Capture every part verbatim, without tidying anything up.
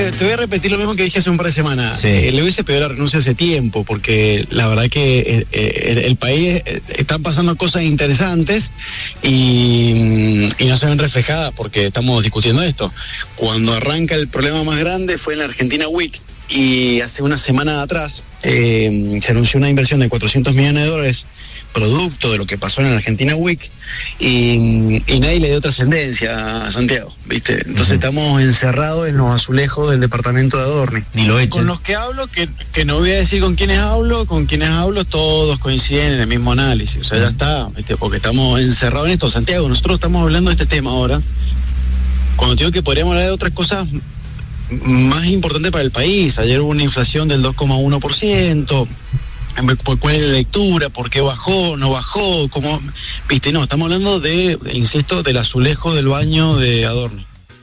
te, te voy a repetir lo mismo que dije hace un par de semanas. Sí. Eh, le hubiese pedido la renuncia hace tiempo, porque la verdad que el, el, el país eh, están pasando cosas interesantes y, y no se ven reflejadas porque estamos discutiendo esto. Cuando arranca el problema más grande fue en la Argentina Week, y hace una semana atrás eh, se anunció una inversión de cuatrocientos millones de dólares producto de lo que pasó en la Argentina Week, y, y nadie le dio trascendencia a Santiago, ¿viste? Entonces uh-huh. estamos encerrados en los azulejos del departamento de Adorni. Ni lo echen. Con los que hablo, que, que no voy a decir con quiénes hablo, con quienes hablo, todos coinciden en el mismo análisis. O sea, uh-huh. ya está, ¿viste? Porque estamos encerrados en esto. Santiago, nosotros estamos hablando de este tema ahora, cuando digo que podríamos hablar de otras cosas más importantes para el país. Ayer hubo una inflación del dos coma uno por ciento. ¿Cuál es la lectura? ¿Por qué bajó? ¿No bajó? ¿Cómo? Viste, no, estamos hablando de, insisto, del azulejo del baño de Adorni.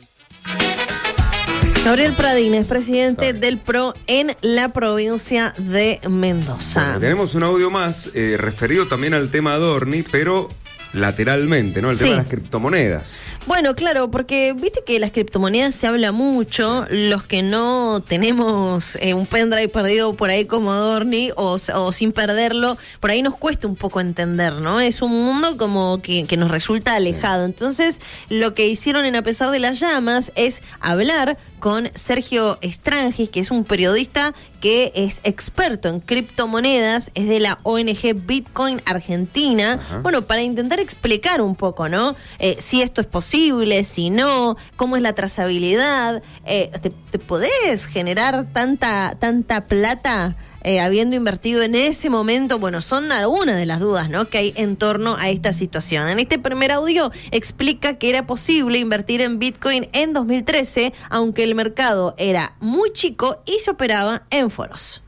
Gabriel Pradín es presidente del P R O en la provincia de Mendoza. Bueno, tenemos un audio más eh, referido también al tema Adorni, pero lateralmente, ¿no? El sí. tema de las criptomonedas. Bueno, claro, porque viste que las criptomonedas se habla mucho, los que no tenemos eh, un pendrive perdido por ahí como Adorni o, o sin perderlo, por ahí nos cuesta un poco entender, ¿no? Es un mundo como que, que nos resulta alejado. Entonces, lo que hicieron en A Pesar de las Llamas es hablar con Sergio Strangis, que es un periodista que es experto en criptomonedas, es de la O N G Bitcoin Argentina. Ajá. Bueno, para intentar explicar un poco, ¿no? Eh, si esto es posible, si no, cómo es la trazabilidad, eh, ¿te, te podés generar tanta, tanta plata eh, habiendo invertido en ese momento? Bueno, son algunas de las dudas, ¿no?, que hay en torno a esta situación. En este primer audio explica que era posible invertir en Bitcoin en dos mil trece, aunque el mercado era muy chico y se operaba en foros.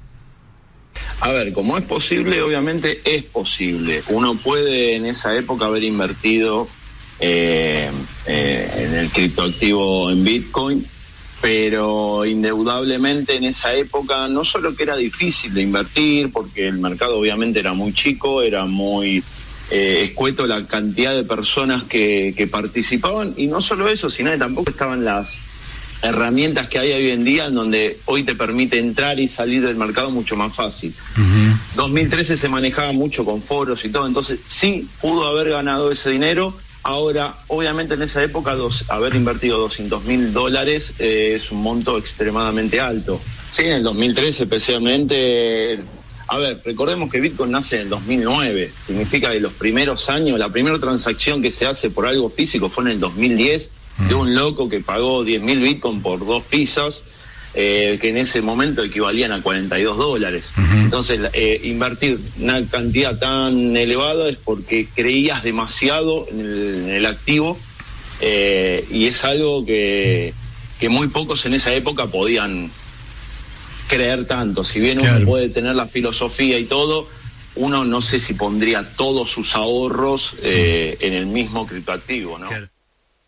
A ver, como es posible, obviamente es posible. Uno puede en esa época haber invertido Eh, eh, en el criptoactivo en Bitcoin, pero indudablemente en esa época no solo que era difícil de invertir, porque el mercado obviamente era muy chico, era muy eh, escueto la cantidad de personas que, que participaban, y no solo eso, sino que tampoco estaban las herramientas que hay hoy en día, en donde hoy te permite entrar y salir del mercado mucho más fácil. Uh-huh. dos mil trece se manejaba mucho con foros y todo, entonces sí pudo haber ganado ese dinero. Ahora, obviamente en esa época dos, haber invertido doscientos mil dólares eh, es un monto extremadamente alto. Sí, en el dos mil trece especialmente. A ver, recordemos que Bitcoin nace en el dos mil nueve. Significa que los primeros años, la primera transacción que se hace por algo físico fue en el dos mil diez, de un loco que pagó diez mil Bitcoin por dos pizzas, eh, que en ese momento equivalían a cuarenta y dos dólares. Uh-huh. Entonces, eh, invertir una cantidad tan elevada es porque creías demasiado en el, en el activo, eh, y es algo que, que muy pocos en esa época podían creer tanto. Si bien claro, uno puede tener la filosofía y todo, uno no sé si pondría todos sus ahorros eh, en el mismo criptoactivo, ¿no? Claro.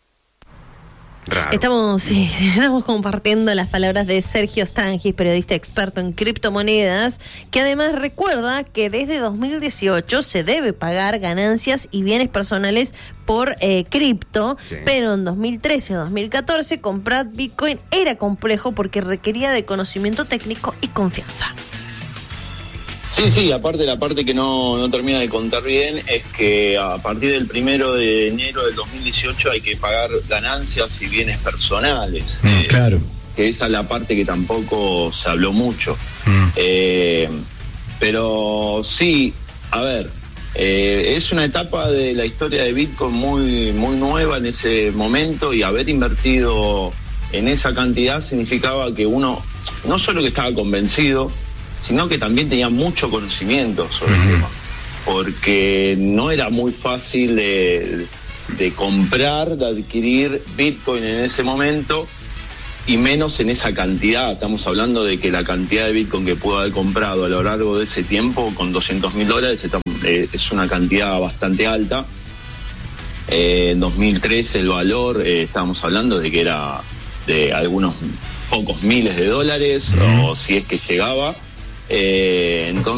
Raro. Estamos, sí, estamos compartiendo las palabras de Sergio Strangis, periodista experto en criptomonedas, que además recuerda que desde dos mil dieciocho se debe pagar ganancias y bienes personales por eh, cripto, sí. pero en dos mil trece o dos mil catorce comprar Bitcoin era complejo porque requería de conocimiento técnico y confianza. Sí, sí, aparte la parte que no, no termina de contar bien es que a partir del primero de enero del dos mil dieciocho hay que pagar ganancias y bienes personales. Mm, eh, claro. Que esa es la parte que tampoco se habló mucho. Mm. Eh, pero sí, a ver, eh, es una etapa de la historia de Bitcoin muy, muy nueva en ese momento, y haber invertido en esa cantidad significaba que uno no solo que estaba convencido, sino que también tenía mucho conocimiento sobre uh-huh. el tema, porque no era muy fácil de, de comprar, de adquirir Bitcoin en ese momento, y menos en esa cantidad. Estamos hablando de que la cantidad de Bitcoin que pudo haber comprado a lo largo de ese tiempo, con doscientos mil dólares, es una cantidad bastante alta. Eh, en dos mil trece el valor, eh, estábamos hablando de que era de algunos pocos miles de dólares, uh-huh. o si es que llegaba. Eh, entonces